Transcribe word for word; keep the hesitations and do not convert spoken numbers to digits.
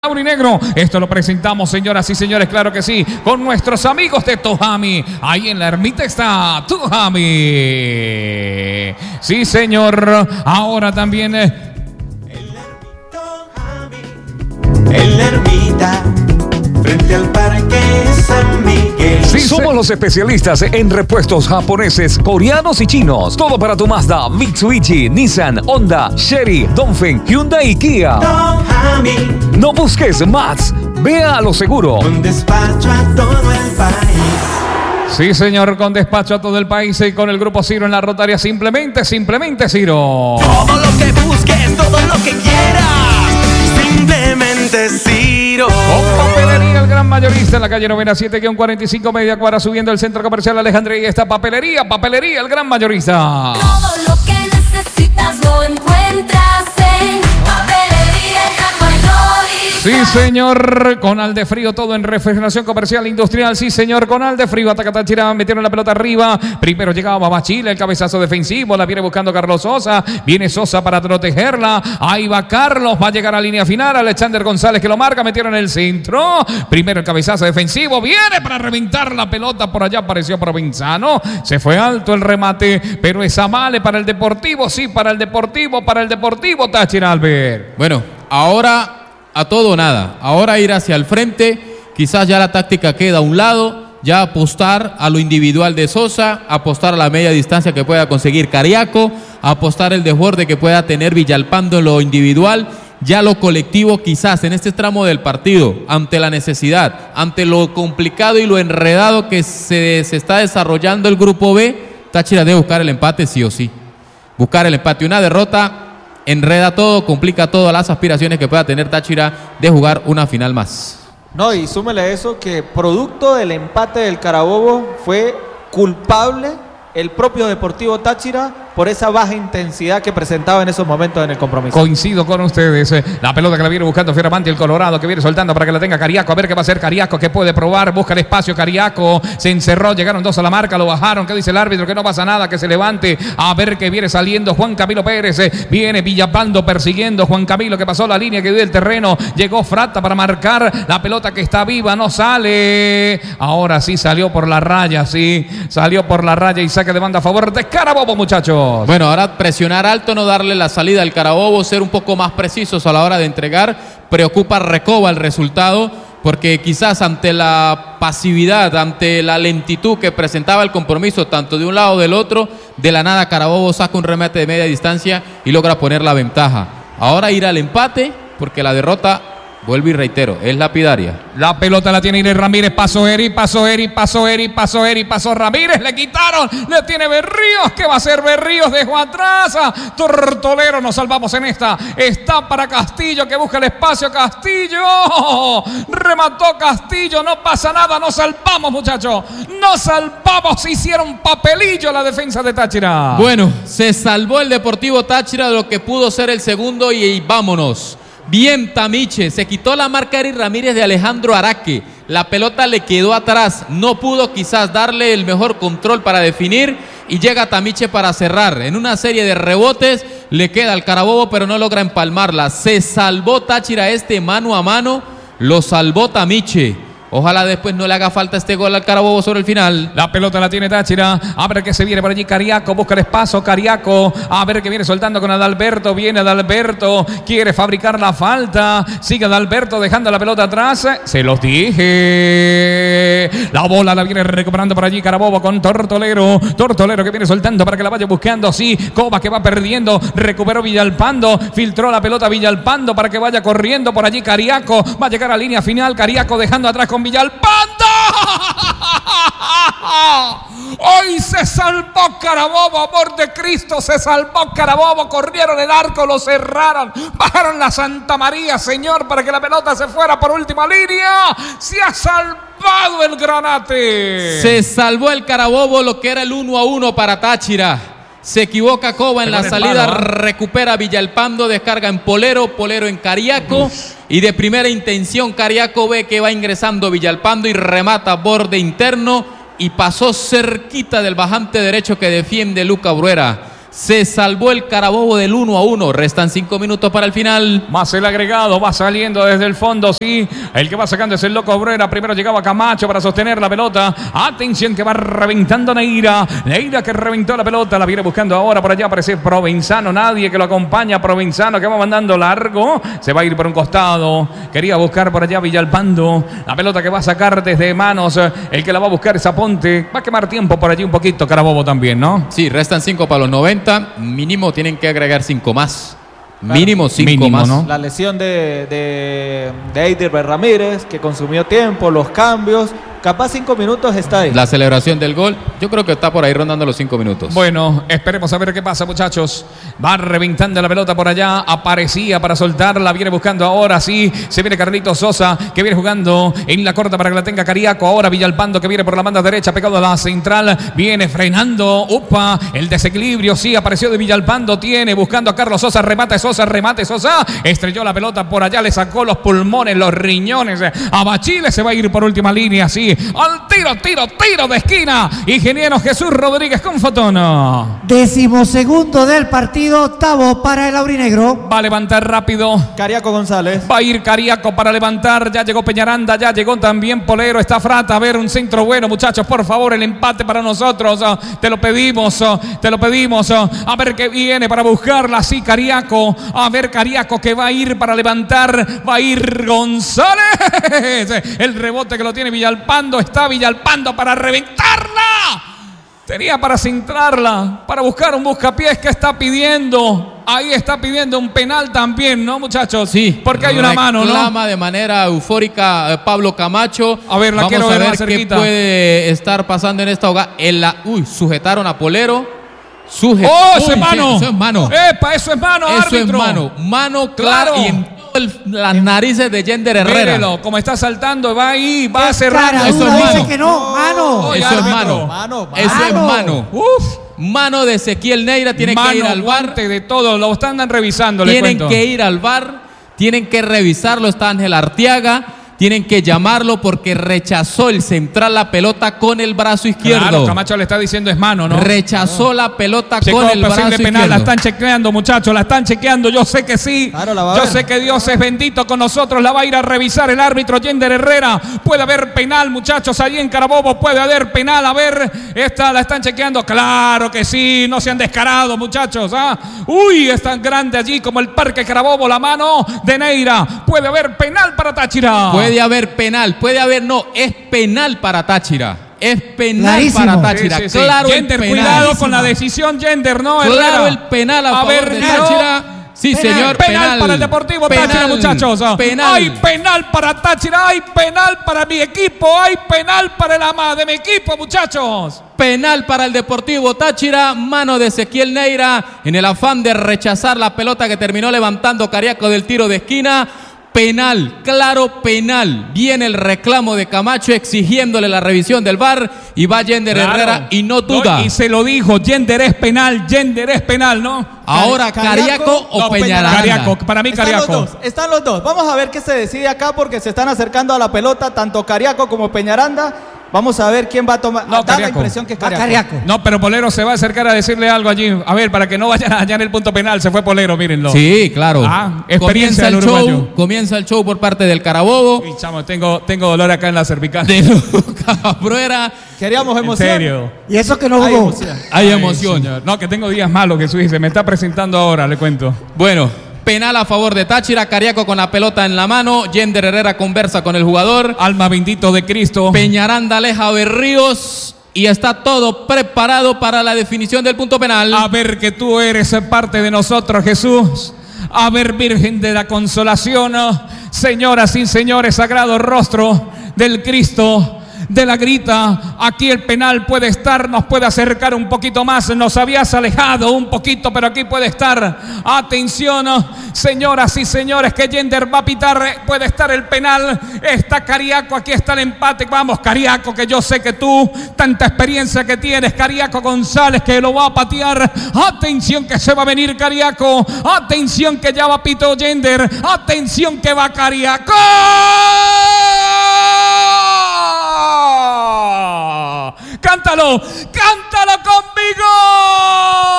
Aurinegro, esto lo presentamos, señoras y señores, claro que sí, con nuestros amigos de Tohami. Ahí en la ermita está Tohami. Sí, señor. Ahora también eh... en la ermita, frente al parque San Miguel. Sí, somos los especialistas en repuestos japoneses, coreanos y chinos. Todo para tu Mazda, Mitsubishi, Nissan, Honda, Chery, Dongfeng, Hyundai y Kia. Tohami, no busques más, ve a lo seguro. un despacho a todo el país. Sí, señor, con despacho a todo el país y con el Grupo Ciro en la rotaria. Simplemente, simplemente Ciro. Todo lo que busques, todo lo que quieras, simplemente Ciro. Con papelería el gran mayorista en la calle novena siete guión cuarenta y cinco, media cuadra, subiendo el centro comercial Alejandría. Y esta papelería, papelería el gran mayorista. Todo lo que necesitas lo encuentras en Papelería San Mayorista. Sí, señor, con Aldefrío, todo en refrigeración comercial industrial. Sí, señor, con Aldefrío, ataca Táchira, metieron la pelota arriba. Primero llegaba Babachile, el cabezazo defensivo, la viene buscando Carlos Sosa. Viene Sosa para protegerla. Ahí va Carlos, va a llegar a línea final. Alexander González que lo marca, metieron en el centro. Primero el cabezazo defensivo, viene para reventar la pelota. Por allá apareció Provenzano. Se fue alto el remate, pero es Amale para el Deportivo. Sí, para el Deportivo, para el Deportivo Táchira, Albert. Bueno, ahora a todo o nada, ahora ir hacia el frente, quizás ya la táctica queda a un lado, ya apostar a lo individual de Sosa, apostar a la media distancia que pueda conseguir Cariaco, apostar el desborde que pueda tener Villalpando en lo individual, ya lo colectivo quizás en este tramo del partido, ante la necesidad, ante lo complicado y lo enredado que se, se está desarrollando el grupo B, Táchira debe buscar el empate sí o sí, buscar el empate, una derrota enreda todo, complica todo las aspiraciones que pueda tener Táchira de jugar una final más. No, y súmele a eso que producto del empate del Carabobo fue culpable el propio Deportivo Táchira por esa baja intensidad que presentaba en esos momentos en el compromiso. Coincido con ustedes. La pelota que la viene buscando Fierramanti, el Colorado, que viene soltando para que la tenga Cariaco. A ver qué va a hacer Cariaco, que puede probar. Busca el espacio Cariaco. Se encerró, llegaron dos a la marca, lo bajaron. ¿Qué dice el árbitro? Que no pasa nada, que se levante. A ver qué viene saliendo Juan Camilo Pérez. Viene Villapando persiguiendo Juan Camilo, que pasó la línea, que dio el terreno. Llegó Frata para marcar la pelota que está viva. No sale. Ahora sí salió por la raya, sí. Salió por la raya y saque de banda a favor de Carabobo, muchachos. Bueno, ahora presionar alto, no darle la salida al Carabobo, ser un poco más precisos a la hora de entregar. Preocupa a Recoba el resultado, porque quizás ante la pasividad, ante la lentitud que presentaba el compromiso, tanto de un lado o del otro, de la nada Carabobo saca un remate de media distancia y logra poner la ventaja. Ahora ir al empate, porque la derrota, vuelvo y reitero, es lapidaria. La pelota la tiene Iri Ramírez, pasó Eri, pasó Eri, pasó Eri, pasó Eri, pasó Ramírez, le quitaron, le tiene Berríos, ¿qué va a hacer Berríos? Dejó atrás a Tortolero, nos salvamos en esta, está para Castillo, que busca el espacio, Castillo, remató Castillo, no pasa nada, nos salvamos muchachos, nos salvamos, hicieron papelillo la defensa de Táchira. Bueno, se salvó el Deportivo Táchira de lo que pudo ser el segundo y, y vámonos. Bien Tamiche, se quitó la marca Eri Ramírez de Alejandro Araque, la pelota le quedó atrás, no pudo quizás darle el mejor control para definir y llega Tamiche para cerrar, en una serie de rebotes le queda al Carabobo pero no logra empalmarla, se salvó Táchira este mano a mano, lo salvó Tamiche. Ojalá después no le haga falta este gol al Carabobo sobre el final. La pelota la tiene Táchira. A ver qué se viene por allí. Cariaco busca el espacio. Cariaco. A ver qué viene soltando con Adalberto. Viene Adalberto. Quiere fabricar la falta. Sigue Adalberto dejando la pelota atrás. Se los dije. La bola la viene recuperando por allí Carabobo con Tortolero. Tortolero que viene soltando para que la vaya buscando. Sí. Coba que va perdiendo. Recuperó Villalpando. Filtró la pelota Villalpando para que vaya corriendo por allí Cariaco. Va a llegar a línea final. Cariaco dejando atrás con Villalpando. Hoy se salvó Carabobo, amor de Cristo, se salvó Carabobo, corrieron el arco, lo cerraron, bajaron la Santa María, señor, para que la pelota se fuera por última línea. Se ha salvado el Granate. Se salvó el Carabobo, lo que era el uno a uno para Táchira. Se equivoca Coba en la salida, palo, ¿eh? Recupera Villalpando, descarga en Polero, Polero en Cariaco. Uf. Y de primera intención Cariaco ve que va ingresando Villalpando y remata borde interno y pasó cerquita del bajante derecho que defiende Luca Bruera. Se salvó el Carabobo del uno a uno. Restan cinco minutos para el final. Más el agregado, va saliendo desde el fondo, sí. El que va sacando es el Loco Obrera. Primero llegaba Camacho para sostener la pelota. Atención que va reventando Neira. Neira que reventó la pelota, la viene buscando ahora. Por allá aparece Provenzano, nadie que lo acompaña. Provenzano que va mandando largo. Se va a ir por un costado. Quería buscar por allá Villalpando. La pelota que va a sacar desde manos. El que la va a buscar es Aponte. Va a quemar tiempo por allí un poquito Carabobo también, ¿no? Sí, restan cinco para los noventa. Mínimo tienen que agregar cinco más. Claro. Mínimo cinco Mínimo, más. ¿no? La lesión de, de, de Eider Ramírez, que consumió tiempo, los cambios. Capaz cinco minutos está ahí. La celebración del gol, yo creo que está por ahí rondando los cinco minutos. Bueno, esperemos a ver qué pasa, muchachos. Va reventando la pelota por allá. Aparecía para soltarla. Viene buscando ahora, sí. Se viene Carlitos Sosa, que viene jugando en la corta para que la tenga Cariaco. Ahora Villalpando, que viene por la banda derecha, pegado a la central. Viene frenando. Upa, el desequilibrio, sí, apareció de Villalpando. Tiene, buscando a Carlos Sosa. Remate Sosa, remate Sosa. Estrelló la pelota por allá. Le sacó los pulmones, los riñones. A Bachile se va a ir por última línea, sí. Al tiro, tiro, tiro de esquina. Ingeniero Jesús Rodríguez con Fotono. Decimosegundo del partido, octavo para el aurinegro. Va a levantar rápido Cariaco González. Va a ir Cariaco para levantar. Ya llegó Peñaranda, ya llegó también Polero. Está Frata. A ver, un centro bueno, muchachos. Por favor, el empate para nosotros. Uh, te lo pedimos, uh, te lo pedimos. Uh, a ver qué viene para buscarla. Sí, Cariaco. A ver, Cariaco que va a ir para levantar. Va a ir González. El rebote que lo tiene Villalpando. Está Villalpando para reventarla. Tenía para centrarla, para buscar un buscapiés que está pidiendo. Ahí está pidiendo un penal también, ¿no, muchachos? Sí. Porque hay una mano, ¿no? Reclama de manera eufórica eh, Pablo Camacho. A ver, la Vamos quiero a ver ver más qué cerquita. puede estar pasando en esta jugada. En la, uy, sujetaron a Polero. Sujet... ¡Oh, eso Uy, es mano! Eso es mano. ¡Epa, eso es mano, Eso árbitro! es mano. Mano clara Claro. y en todas las narices de Yender Herrera. Mírelo, como está saltando, va ahí, va a cerrar. Cara Eso dura, es dice mano. que no, mano. Oye, Eso es árbitro. mano. Mano, mano. Eso es Mano. mano. Uf. Mano de Ezequiel Neira. Tiene Mano, que ir al V A R. guante de todo, lo están revisando, les Tienen cuento. que ir al V A R. Tienen que revisarlo. Está Ángel Arteaga. Tienen que llamarlo porque rechazó el central la pelota con el brazo izquierdo. Claro, Camacho le está diciendo es mano, ¿no? Rechazó la pelota Checó con el posible brazo penal, izquierdo. la están chequeando, muchachos, la están chequeando. Yo sé que sí. Claro, la va a Yo ver. sé que Dios es bendito con nosotros. La va a ir a revisar el árbitro Yender Herrera. Puede haber penal, muchachos, allí en Carabobo. Puede haber penal. A ver, esta la están chequeando. Claro que sí. No se han descarado, muchachos. ¿ah? Uy, es tan grande allí como el Parque Carabobo. La mano de Neira. Puede haber penal para Táchira. Puede haber penal, puede haber, no, es penal para Táchira. Es penal Clarísimo. para Táchira. Sí, sí, sí. Claro, el Yender, penal. cuidado con la decisión, Yender, ¿no? Claro, Herrera. el penal a, A favor ver, de no. Táchira. Sí, Penal. señor, Penal, penal. para el Deportivo Penal, Táchira, muchachos. Penal. Hay penal para Táchira, hay penal para mi equipo, hay penal para el ama de mi equipo, muchachos. Penal para el Deportivo Táchira, mano de Ezequiel Neira en el afán de rechazar la pelota que terminó levantando Cariaco del tiro de esquina. Penal, claro, penal. Viene el reclamo de Camacho exigiéndole la revisión del V A R y va Yender Claro. Herrera y no duda. No, y se lo dijo, Yender es penal, Yender es penal, ¿no? Ahora Cariaco Cariaco o o Peñaranda. Cariaco, para mí Están Cariaco. los dos, están los dos. Vamos a ver qué se decide acá porque se están acercando a la pelota tanto Cariaco como Peñaranda. Vamos a ver quién va a tomar. No, da la Cariaco. impresión que es Va Cariaco. Cariaco. No, pero Polero se va a acercar a decirle algo allí. A ver, para que no vayan allá en el punto penal. Se fue Polero, mírenlo. Sí, claro. Ah, experiencia comienza el del show, uruguayo. comienza el show por parte del Carabobo, Uy, chamo, tengo, tengo dolor acá en la cervical. de Lucas Bruera. Queríamos En emoción. serio. Y eso que no Hay jugó. emoción. Hay Ay, emoción. señor. No, que tengo días malos, Jesús. Se me está presentando ahora, le cuento. Bueno, penal a favor de Táchira, Cariaco con la pelota en la mano, Yender Herrera conversa con el jugador, Alma bendito de Cristo. Peñaranda aleja a Berríos y está todo preparado para la definición del punto penal. A ver que tú eres parte de nosotros, Jesús. A ver, Virgen de la Consolación. Señoras y señores, sagrado rostro del Cristo de la grita. Aquí el penal puede estar, nos puede acercar un poquito más. Nos habías alejado un poquito, pero aquí puede estar. Atención, señoras y señores, que Yender va a pitar. Puede estar el penal. Está Cariaco, aquí está el empate. Vamos, Cariaco, que yo sé que tú, tanta experiencia que tienes, Cariaco González, que lo va a patear. Atención, que se va a venir Cariaco. Atención, que ya va Pito Yender. Atención, que va Cariaco. Cántalo, cántalo conmigo.